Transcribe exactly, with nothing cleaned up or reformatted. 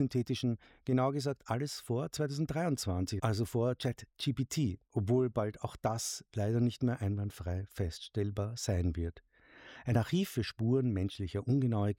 synthetischen, genau gesagt alles vor zweitausenddreiundzwanzig, also vor ChatGPT, obwohl bald auch das leider nicht mehr einwandfrei feststellbar sein wird. Ein Archiv für Spuren menschlicher Ungenauigkeit